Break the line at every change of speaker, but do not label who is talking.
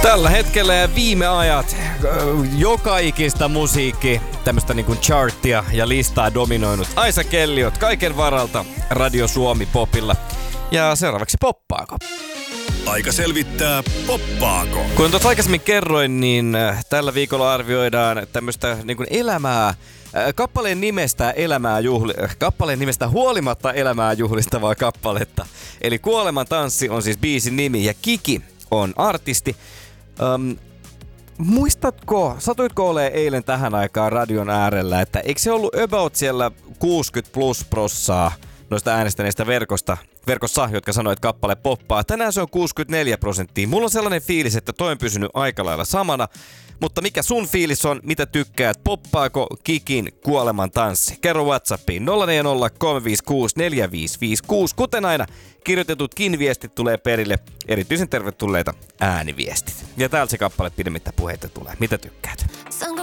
Tällä hetkellä ja viime ajat joka ikistä musiikki, tämmöstä niinku charttia ja listaa dominoinut Aisa Kelliot kaiken varalta Radio Suomi Popilla. Ja seuraavaksi poppaako?
Aika selvittää, poppaako.
Kuten tuossa aikaisemmin kerroin, niin tällä viikolla arvioidaan tämmöstä niinku elämää, kappaleen nimestä huolimatta elämää juhlistavaa kappaletta. Eli Kuoleman tanssi on siis biisin nimi ja Kiki on artisti. Satuitko olemaan eilen tähän aikaan radion äärellä, että eikö se ollut about siellä 60+% noista äänestäneistä verkossa, jotka sanoi, että kappale poppaa. Tänään se on 64%. Mulla on sellainen fiilis, että toi on pysynyt aika lailla samana. Mutta mikä sun fiilis on? Mitä tykkäät? Poppaako Kikin Kuoleman tanssi? Kerro WhatsAppiin 0403564556. Kuten aina, kirjoitetutkin viestit tulee perille. Erityisen tervetulleita ääniviestit. Ja täältä se kappale pidemmittä puheita tulee. Mitä tykkäät?